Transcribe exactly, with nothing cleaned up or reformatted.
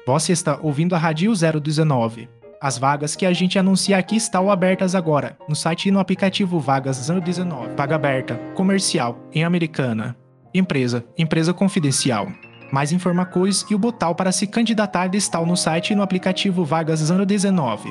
Você está ouvindo a Rádio zero dezenove. As vagas que a gente anuncia aqui estão abertas agora, no site e no aplicativo Vagas zero dezenove. Vaga aberta, comercial, em Americana. Empresa, empresa confidencial. Mais informações e o botão para se candidatar está no site e no aplicativo Vagas zero dezenove.